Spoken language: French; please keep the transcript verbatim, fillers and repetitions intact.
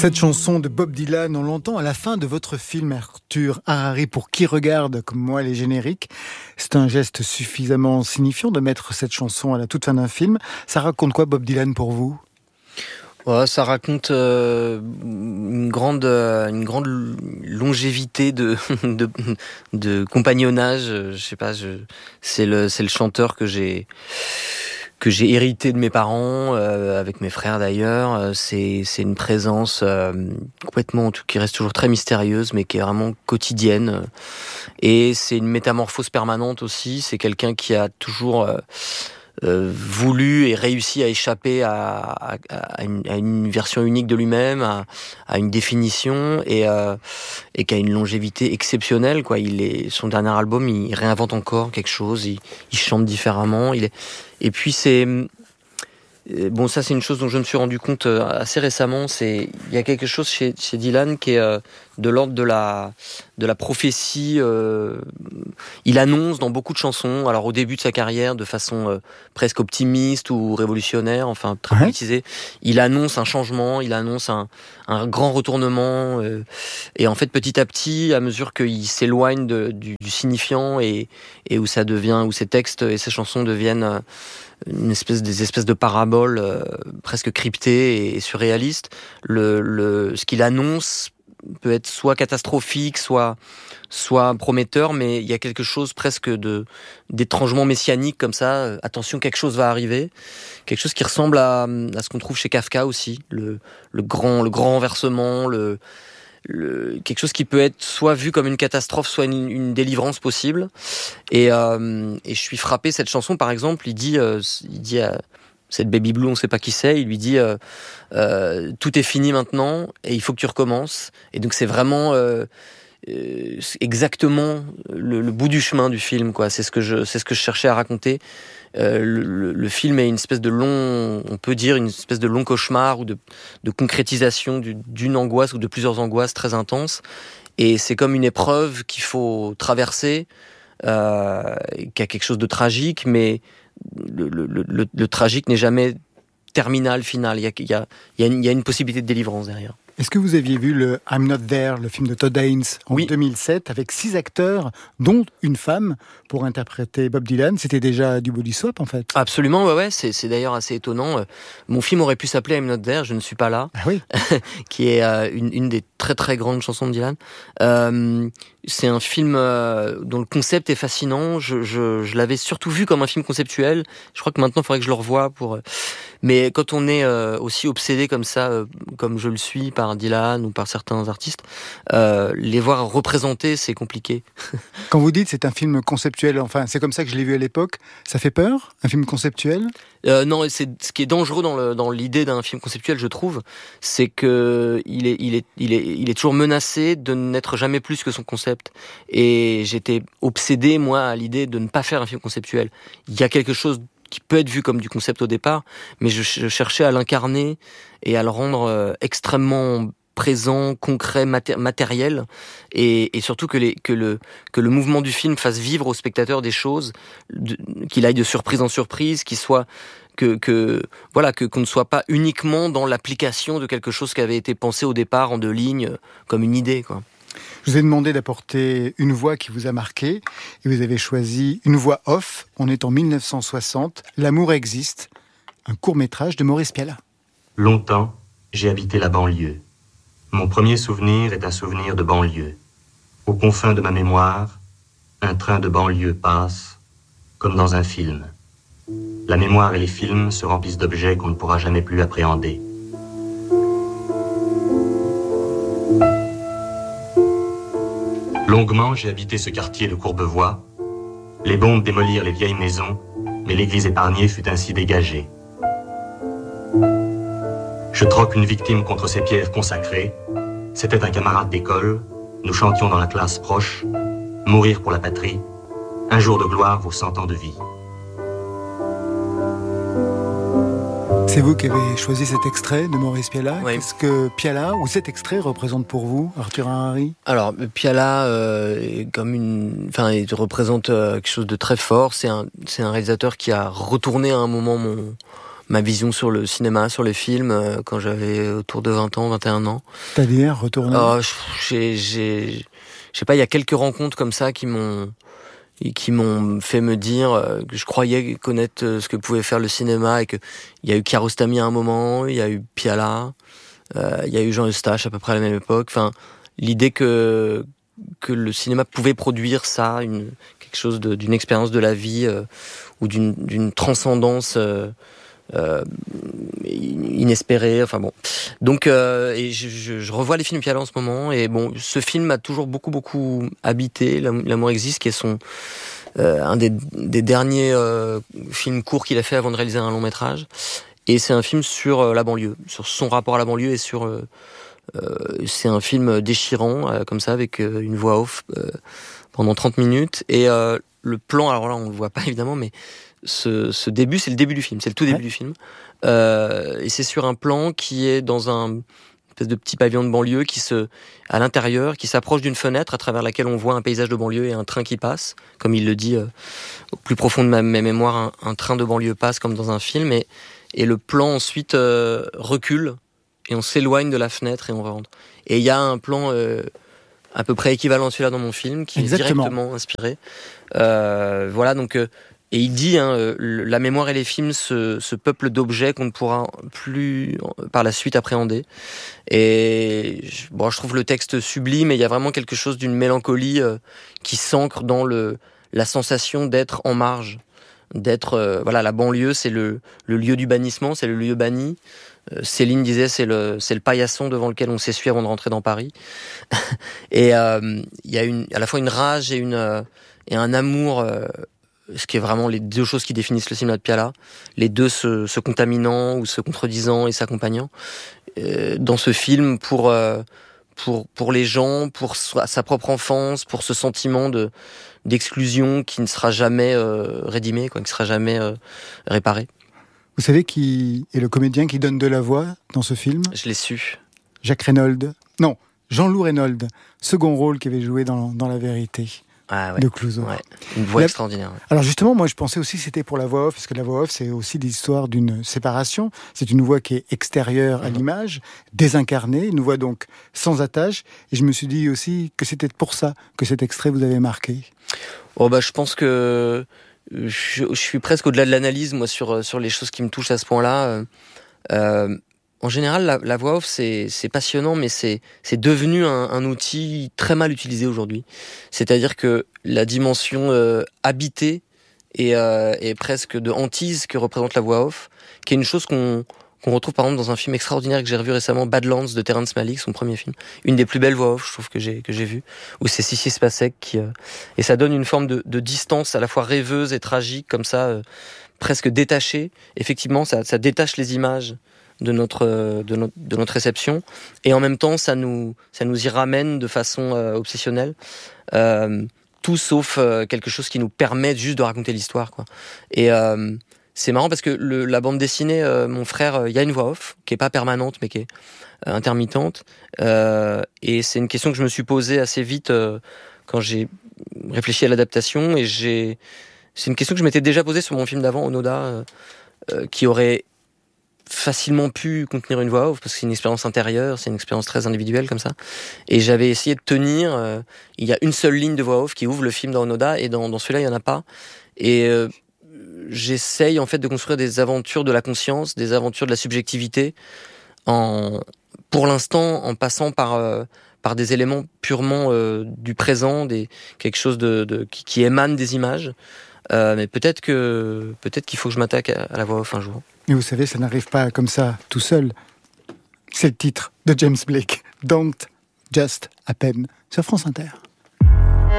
Cette chanson de Bob Dylan, on l'entend à la fin de votre film Arthur Harari, pour qui regarde comme moi les génériques. C'est un geste suffisamment signifiant de mettre cette chanson à la toute fin d'un film. Ça raconte quoi Bob Dylan pour vous ? Ouais, ça raconte euh, une grande, euh, une grande longévité de, de, de compagnonnage. Je sais pas, je, c'est le, c'est le chanteur que j'ai, que j'ai hérité de mes parents, euh, avec mes frères d'ailleurs. C'est, c'est une présence euh, complètement, qui reste toujours très mystérieuse, mais qui est vraiment quotidienne. Et c'est une métamorphose permanente aussi. C'est quelqu'un qui a toujours euh, Euh, voulu et réussi à échapper à, à, à, une, à une version unique de lui-même, à, à une définition, et, euh, et qui a une longévité exceptionnelle, quoi. Il est, son dernier album, il réinvente encore quelque chose, il, il chante différemment. Il est, et puis c'est bon, ça c'est une chose dont je me suis rendu compte assez récemment. C'est il y a quelque chose chez, chez Dylan qui est euh, de l'ordre de la de la prophétie. Euh, il annonce dans beaucoup de chansons, alors au début de sa carrière, de façon euh, presque optimiste ou révolutionnaire, enfin très politisée. Il annonce un changement, il annonce un un grand retournement. Euh, et en fait, petit à petit, à mesure qu'il s'éloigne de, du, du signifiant et et où ça devient, où ses textes et ses chansons deviennent euh, une espèce des espèces de paraboles euh, presque cryptées et, et surréalistes. Le, le, ce qu'il annonce peut être soit catastrophique, soit soit prometteur, mais il y a quelque chose presque de d'étrangement messianique comme ça. Euh, attention, quelque chose va arriver, quelque chose qui ressemble à, à ce qu'on trouve chez Kafka aussi, le le grand le grand renversement, le Le, quelque chose qui peut être soit vu comme une catastrophe, soit une, une délivrance possible. Et, euh, et je suis frappé, cette chanson, par exemple, il dit, euh, il dit à cette Baby Blue, on sait pas qui c'est, il lui dit euh, euh, tout est fini maintenant et il faut que tu recommences. Et donc c'est vraiment euh, euh, exactement le, le bout du chemin du film, quoi. C'est ce que je, c'est ce que je cherchais à raconter. Euh, le, le film est une espèce de long, on peut dire une espèce de long cauchemar ou de, de concrétisation du, d'une angoisse ou de plusieurs angoisses très intenses. Et c'est comme une épreuve qu'il faut traverser, euh, qui a quelque chose de tragique, mais le, le, le, le tragique n'est jamais terminal, final. Il y a, il y a, il y a, une, il y a une possibilité de délivrance derrière. Est-ce que vous aviez vu le I'm Not There, le film de Todd Haynes en oui. deux mille sept, avec six acteurs, dont une femme, pour interpréter Bob Dylan? C'était déjà du body swap, en fait. Absolument, ouais, ouais. C'est, c'est d'ailleurs assez étonnant. Mon film aurait pu s'appeler I'm Not There, je ne suis pas là. Ah oui. Qui est euh, une, une des très très grandes chansons de Dylan. Euh, c'est un film euh, dont le concept est fascinant. Je, je, je l'avais surtout vu comme un film conceptuel. Je crois que maintenant, il faudrait que je le revoie pour. Mais quand on est euh, aussi obsédé comme ça, euh, comme je le suis par Dylan ou par certains artistes, euh, les voir représentés, c'est compliqué. Quand vous dites c'est un film conceptuel, enfin c'est comme ça que je l'ai vu à l'époque, ça fait peur, un film conceptuel ? Euh, non, c'est ce qui est dangereux dans, le, dans l'idée d'un film conceptuel, je trouve, c'est que il est, il est, il est, il est toujours menacé de n'être jamais plus que son concept. Et j'étais obsédé moi à l'idée de ne pas faire un film conceptuel. Il y a quelque chose qui peut être vu comme du concept au départ, mais je, je cherchais à l'incarner et à le rendre euh, extrêmement présent, concret, maté- matériel, et, et surtout que, les, que, le, que le mouvement du film fasse vivre au spectateur des choses, de, qu'il aille de surprise en surprise, qu'il soit que, que voilà que qu'on ne soit pas uniquement dans l'application de quelque chose qui avait été pensé au départ en deux lignes comme une idée, quoi. Je vous ai demandé d'apporter une voix qui vous a marqué, et vous avez choisi une voix off. On est en dix-neuf cent soixante, L'amour existe, un court-métrage de Maurice Pialat. Longtemps, j'ai habité la banlieue. Mon premier souvenir est un souvenir de banlieue. Aux confins de ma mémoire, un train de banlieue passe, comme dans un film. La mémoire et les films se remplissent d'objets qu'on ne pourra jamais plus appréhender. Longuement, j'ai habité ce quartier de Courbevoie. Les bombes démolirent les vieilles maisons, mais l'église épargnée fut ainsi dégagée. Je troque une victime contre ses pierres consacrées. C'était un camarade d'école. Nous chantions dans la classe proche. Mourir pour la patrie. Un jour de gloire vaut cent ans de vie. C'est vous qui avez choisi cet extrait de Maurice Pialat. Oui. Qu'est-ce que Pialat ou cet extrait représente pour vous, Arthur Harari ? Alors, Pialat, euh, est comme une, enfin, il représente euh, quelque chose de très fort. C'est un, c'est un réalisateur qui a retourné à un moment mon ma vision sur le cinéma, sur les films, euh, quand j'avais autour de vingt ans, vingt et un ans. C'est-à-dire, retourner euh, j'ai, j'ai, je sais pas, il y a quelques rencontres comme ça qui m'ont, qui m'ont fait me dire euh, que je croyais connaître euh, ce que pouvait faire le cinéma et que il y a eu Kiarostami à un moment, il y a eu Piala, euh, il y a eu Jean Eustache à peu près à la même époque. Enfin, l'idée que que le cinéma pouvait produire ça, une, quelque chose de, d'une expérience de la vie euh, ou d'une, d'une transcendance euh, euh, inespérée. Enfin bon, donc euh, et je, je, je revois les films Piala en ce moment et bon, ce film m'a toujours beaucoup beaucoup habité. L'amour existe, qui est son euh, un des, des derniers euh, films courts qu'il a fait avant de réaliser un long métrage. Et c'est un film sur euh, la banlieue, sur son rapport à la banlieue et sur euh, Euh, c'est un film déchirant, euh, comme ça, avec euh, une voix off euh, pendant trente minutes. Et euh, le plan, alors là, on le voit pas évidemment, mais ce, ce début, c'est le début du film, c'est le tout début ouais. du film. Euh, et c'est sur un plan qui est dans un espèce de petit pavillon de banlieue qui se, à l'intérieur, qui s'approche d'une fenêtre à travers laquelle on voit un paysage de banlieue et un train qui passe, comme il le dit euh, au plus profond de ma, mes mémoires, un, un train de banlieue passe comme dans un film. Et, et le plan ensuite euh, recule. Et on s'éloigne de la fenêtre et on rentre. Et il y a un plan euh, à peu près équivalent à celui-là dans mon film, qui Exactement. est directement inspiré. Euh, voilà, donc... Euh, et il dit, hein, euh, la mémoire et les films, ce, ce peuple d'objets qu'on ne pourra plus par la suite appréhender. Et bon, je trouve le texte sublime, et il y a vraiment quelque chose d'une mélancolie euh, qui s'ancre dans le, la sensation d'être en marge. D'être... Euh, voilà, la banlieue, c'est le, le lieu du bannissement, c'est le lieu banni. Céline disait c'est le c'est le paillasson devant lequel on s'essuie avant de rentrer dans Paris. Et il euh, y a une à la fois une rage et une euh, et un amour, euh, ce qui est vraiment les deux choses qui définissent le cinéma de Piala, les deux se, se contaminant ou se contredisant et s'accompagnant euh, dans ce film pour euh, pour pour les gens, pour sa propre enfance, pour ce sentiment de d'exclusion qui ne sera jamais euh, rédimé, quoi, qui ne sera jamais euh, réparé. Vous savez qui est le comédien qui donne de la voix dans ce film ? Je l'ai su. Jacques Reynolds. Non, Jean-Loup Reynolds. Second rôle qu'il avait joué dans, dans La Vérité ah ouais. de Clouzot. Ouais. Une voix la... extraordinaire. Ouais. Alors justement, moi je pensais aussi que c'était pour la voix off, parce que la voix off c'est aussi l'histoire d'une séparation. C'est une voix qui est extérieure à mmh. l'image, désincarnée, une voix donc sans attache. Et je me suis dit aussi que c'était pour ça que cet extrait vous avait marqué. Oh bah je pense que... Je, je suis presque au-delà de l'analyse, moi, sur, sur les choses qui me touchent à ce point-là. Euh, en général, la, la voix off, c'est, c'est passionnant, mais c'est, c'est devenu un, un outil très mal utilisé aujourd'hui. C'est-à-dire que la dimension euh, habitée et, euh, et presque de hantise que représente la voix off, qui est une chose qu'on... qu'on retrouve par exemple dans un film extraordinaire que j'ai revu récemment, Badlands de Terrence Malick, son premier film. Une des plus belles voix off, je trouve, que j'ai, que j'ai vu, où c'est Sissi Spacek qui... Euh, et ça donne une forme de, de distance à la fois rêveuse et tragique, comme ça, euh, presque détachée. Effectivement, ça, ça détache les images de notre, euh, de, notre, de notre réception, et en même temps, ça nous, ça nous y ramène de façon euh, obsessionnelle. Euh, tout sauf euh, quelque chose qui nous permet juste de raconter l'histoire, quoi. Et... Euh, c'est marrant parce que le, la bande dessinée, euh, mon frère, il euh, y a une voix off qui est pas permanente mais qui est euh, intermittente. Euh, et c'est une question que je me suis posée assez vite euh, quand j'ai réfléchi à l'adaptation. Et j'ai, c'est une question que je m'étais déjà posée sur mon film d'avant, Onoda, euh, euh, qui aurait facilement pu contenir une voix off parce que c'est une expérience intérieure, c'est une expérience très individuelle comme ça. Et j'avais essayé de tenir. Euh, il y a une seule ligne de voix off qui ouvre le film dans Onoda, et dans, dans celui-là, il y en a pas. Et euh, j'essaye en fait de construire des aventures de la conscience, des aventures de la subjectivité, en, pour l'instant en passant par, euh, par des éléments purement euh, du présent, des, quelque chose de, de, qui, qui émane des images. Euh, mais peut-être, que, peut-être qu'il faut que je m'attaque à, à la voix off un jour. Mais vous savez, ça n'arrive pas comme ça, tout seul. C'est le titre de James Blake, Don't Just Happen, sur France Inter.